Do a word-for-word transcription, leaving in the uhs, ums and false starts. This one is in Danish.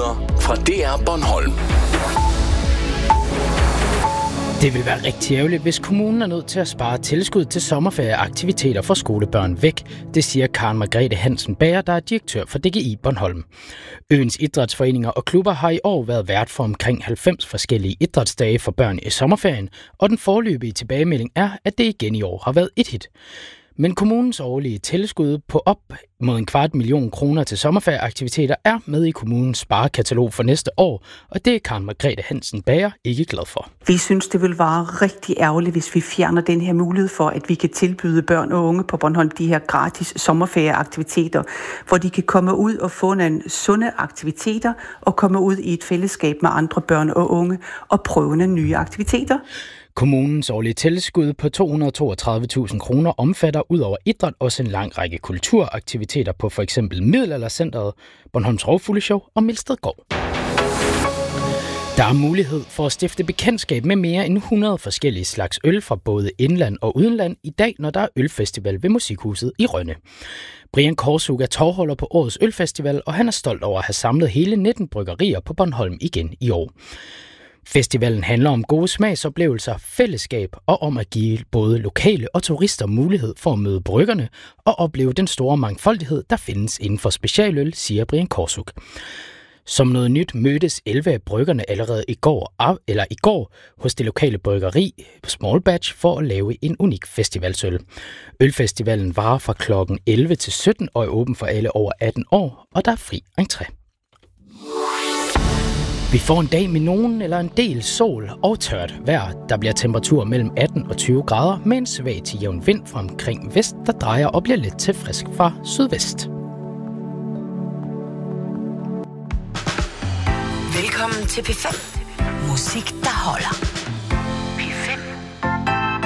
Nyheder fra D R Bornholm. Det vil være rigtig ærgerligt, hvis kommunen er nødt til at spare tilskud til sommerferieaktiviteter for skolebørn væk. Det siger Karen Margrethe Hansen Bager, der er direktør for D G I Bornholm. Øens idrætsforeninger og klubber har i år været vært for omkring halvfems forskellige idrætsdage for børn i sommerferien, og den foreløbige tilbagemelding er, at det igen i år har været et hit. Men kommunens årlige tilskud på op mod en kvart million kroner til sommerferieaktiviteter er med i kommunens sparekatalog for næste år, og det er Karen Margrethe Hansen Bager ikke glad for. Vi synes, det vil være rigtig ærgerligt, hvis vi fjerner den her mulighed for, at vi kan tilbyde børn og unge på Bornholm de her gratis sommerferieaktiviteter, hvor de kan komme ud og få nogle sunde aktiviteter og komme ud i et fællesskab med andre børn og unge og prøve nogle nye aktiviteter. Kommunens årlige tilskud på to hundrede og toogtredive tusind kroner omfatter ud over idræt også en lang række kulturaktiviteter på for eksempel Middelaldercentret, Bornholms Rovfugleshow og Milstedgård. Der er mulighed for at stifte bekendtskab med mere end hundrede forskellige slags øl fra både indland og udenland i dag, når der er ølfestival ved Musikhuset i Rønne. Brian Korsuk er tovholder på årets ølfestival, og han er stolt over at have samlet hele nitten bryggerier på Bornholm igen i år. Festivalen handler om gode smagsoplevelser, fællesskab og om at give både lokale og turister mulighed for at møde bryggerne og opleve den store mangfoldighed, der findes inden for specialøl, siger Brian Korsuk. Som noget nyt mødtes elleve af bryggerne allerede i går, eller i går hos det lokale bryggeri Small Batch for at lave en unik festivalsøl. Ølfestivalen varer fra klokken elleve til sytten og er åben for alle over atten år, og der er fri entré. Vi får en dag med nogen eller en del sol og tørt vejr. Der bliver temperatur mellem atten og tyve grader med en svag til jævn vind fra omkring vest, der drejer og bliver lidt til frisk fra sydvest. Velkommen til P fem. Musik, der holder.